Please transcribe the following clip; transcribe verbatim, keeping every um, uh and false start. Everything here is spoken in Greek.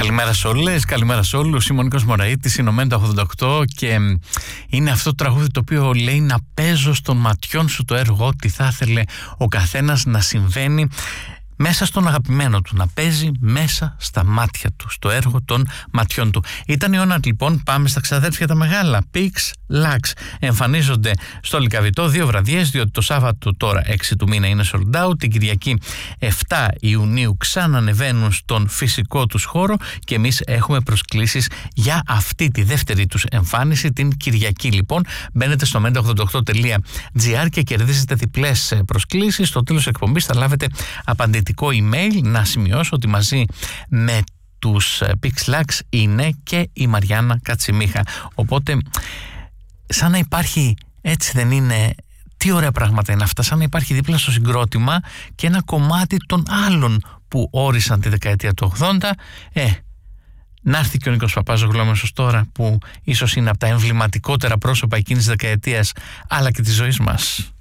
Καλημέρα σε όλες, καλημέρα σε όλους. Είμαι ο Νίκος Μωραΐτης, Ηνωμένο ογδόντα οκτώ και είναι αυτό το τραγούδι το οποίο λέει να παίζω στον ματιών σου το έργο, ό,τι θα ήθελε ο καθένας να συμβαίνει μέσα στον αγαπημένο του, να παίζει μέσα στα μάτια του, στο έργο των ματιών του. Ήταν η ώρα λοιπόν, πάμε στα ξαδέρφια τα μεγάλα. Pix Lux εμφανίζονται στο Λυκαβητό δύο βραδιές, διότι το Σάββατο τώρα έξι του μήνα είναι sold out, την Κυριακή επτά Ιουνίου ξανανεβαίνουν στον φυσικό τους χώρο και εμείς έχουμε προσκλήσεις για αυτή τη δεύτερη τους εμφάνιση την Κυριακή. Λοιπόν, μπαίνετε στο μέντε ογδόντα οκτώ τελεία τζι άρ και κερδίζετε διπλές προσκλήσεις. Στο τέλος εκπομπής θα λάβετε απαντητικό email. Να σημειώσω ότι μαζί με τους Pix Lux είναι και η Μαριάννα Κατσιμίχα. Οπότε σαν να υπάρχει, έτσι δεν είναι, τι ωραία πράγματα είναι αυτά, σαν να υπάρχει δίπλα στο συγκρότημα και ένα κομμάτι των άλλων που όρισαν τη δεκαετία του ογδόντα. Ε, να έρθει και ο Νίκος Παπάζογλου τώρα, που ίσως είναι από τα εμβληματικότερα πρόσωπα εκείνης της δεκαετίας αλλά και της ζωής μας.